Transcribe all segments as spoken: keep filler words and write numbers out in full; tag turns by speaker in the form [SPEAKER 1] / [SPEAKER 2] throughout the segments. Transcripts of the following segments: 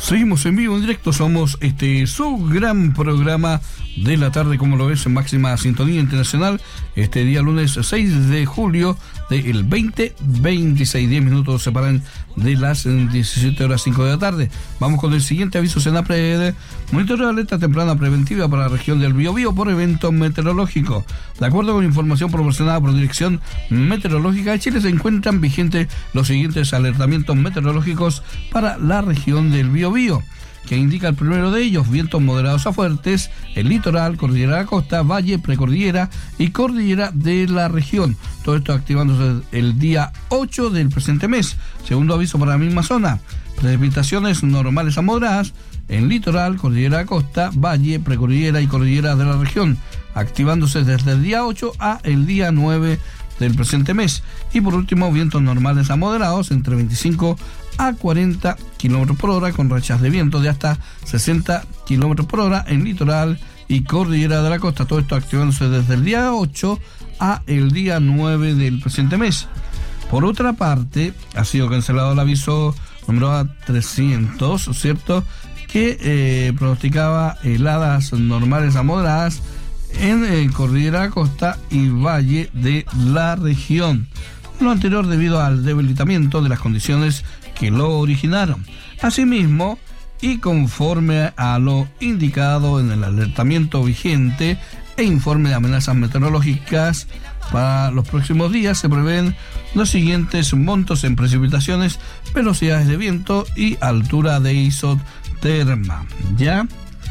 [SPEAKER 1] Seguimos en vivo, en directo, somos este su gran programa de la tarde, como lo ves, en máxima sintonía internacional, este día lunes seis de julio del veinte veintiséis, diez minutos separan de las diecisiete horas cinco de la tarde. Vamos con el siguiente aviso. SENAPRED monitoreo de alerta temprana preventiva para la región del Biobío por evento meteorológico. De acuerdo con información proporcionada por Dirección Meteorológica de Chile, se encuentran vigentes los siguientes alertamientos meteorológicos para la región del Biobío, que indica el primero de ellos: vientos moderados a fuertes, el litoral, cordillera de la costa, valle, precordillera y cordillera de la región. Todo esto activándose el día ocho del presente mes. Segundo aviso para la misma zona: precipitaciones normales a moderadas en litoral, cordillera de la costa, valle, precordillera y cordillera de la región, activándose desde el día ocho a el día nueve del presente mes. Y por último, vientos normales a moderados entre veinticinco a cuarenta kilómetros por hora, con rachas de viento de hasta sesenta kilómetros por hora en litoral y cordillera de la costa. Todo esto activándose desde el día ocho a el día nueve del presente mes. Por otra parte, ha sido cancelado el aviso número trescientos, ¿cierto?, que eh, pronosticaba heladas normales a moderadas en eh, cordillera de la costa y valle de la región. Lo anterior debido al debilitamiento de las condiciones que lo originaron. Asimismo, y conforme a lo indicado en el alertamiento vigente e informe de amenazas meteorológicas, para los próximos días se prevén los siguientes montos en precipitaciones, velocidades de viento y altura de isoterma. ¿Ya?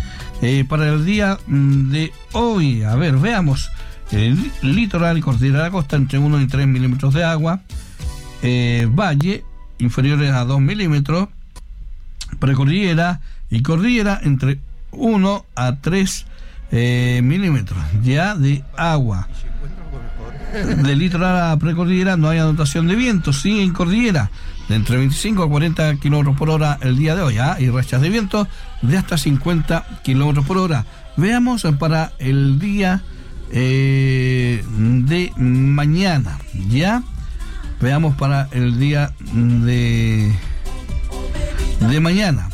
[SPEAKER 1] Eh, para el día de hoy, a ver, veamos. El litoral y cordillera de la costa entre uno y tres milímetros de agua. Eh, valle inferiores a dos milímetros. Precordillera y cordillera entre uno a tres eh, milímetros ya de agua. De litoral a precordillera no hay anotación de viento, sí en cordillera de entre veinticinco a cuarenta kilómetros por hora el día de hoy, ¿ah? Y rachas de viento de hasta cincuenta kilómetros por hora. Veamos para el día eh, de mañana, ¿ya? Veamos para el día de de mañana.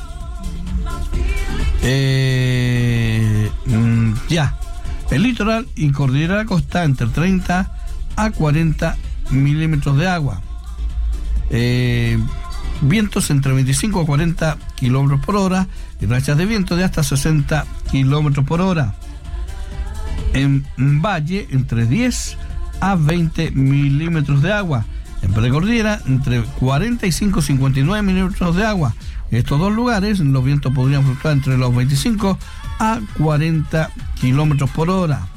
[SPEAKER 1] Eh, ya. El litoral y cordillera de la costa entre treinta a cuarenta milímetros de agua. Eh, vientos entre veinticinco a cuarenta kilómetros por hora y rachas de viento de hasta sesenta kilómetros por hora. En valle entre diez a veinte milímetros de agua. En precordillera entre cuarenta y cinco a cincuenta y nueve milímetros de agua. En estos dos lugares los vientos podrían fluctuar entre los veinticinco a cuarenta kilómetros por hora.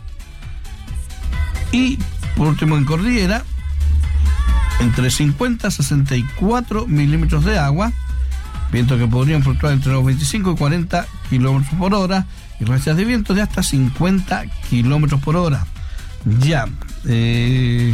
[SPEAKER 1] Y por último en cordillera entre cincuenta a sesenta y cuatro milímetros de agua, vientos que podrían fluctuar entre los veinticinco y cuarenta kilómetros por hora y rachas de viento de hasta cincuenta kilómetros por hora. Ya, eh,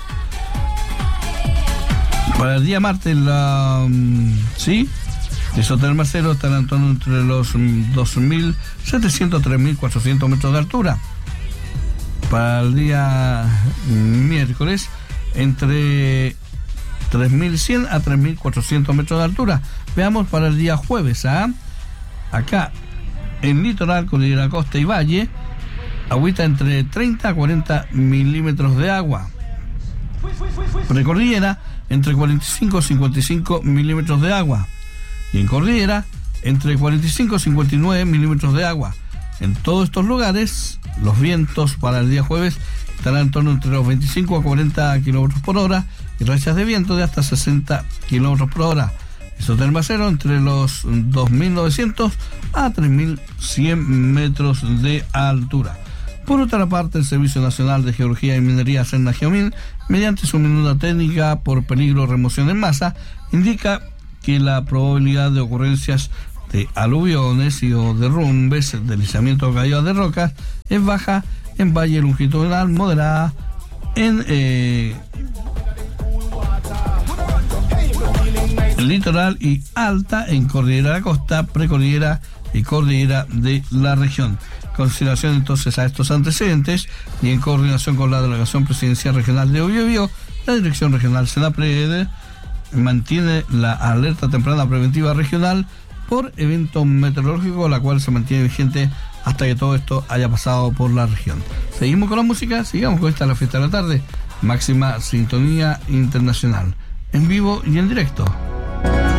[SPEAKER 1] para el día martes, la sí, isoterma cero estará en torno entre los dos mil setecientos a tres mil cuatrocientos metros de altura. Para el día miércoles, entre tres mil cien a tres mil cuatrocientos metros de altura. Veamos para el día jueves, ¿ah? Acá, en litoral, cordillera, costa y valle, agüita entre treinta a cuarenta milímetros de agua. Precordillera, entre cuarenta y cinco a cincuenta y cinco milímetros de agua. Y en cordillera, entre cuarenta y cinco a cincuenta y nueve milímetros de agua. En todos estos lugares, los vientos para el día jueves estarán en torno entre los veinticinco a cuarenta kilómetros por hora y rachas de viento de hasta sesenta kilómetros por hora. Isoterma cero entre los dos mil novecientos a tres mil cien metros de altura. Por otra parte, el Servicio Nacional de Geología y Minería, SENAGEOMIN, mediante su minuta técnica por peligro de remoción en masa, indica que la probabilidad de ocurrencias de aluviones y o derrumbes, deslizamiento o caídas de rocas, es baja en valle longitudinal, moderada en eh, litoral y alta en cordillera de la costa, precordillera y cordillera de la región. Consideración entonces a estos antecedentes y en coordinación con la Delegación Presidencial Regional de Biobío, la Dirección Regional SENAPRED mantiene la alerta temprana preventiva regional por evento meteorológico, la cual se mantiene vigente hasta que todo esto haya pasado por la región. Seguimos con la música, sigamos con esta La Fiesta de la Tarde, máxima sintonía internacional, en vivo y en directo.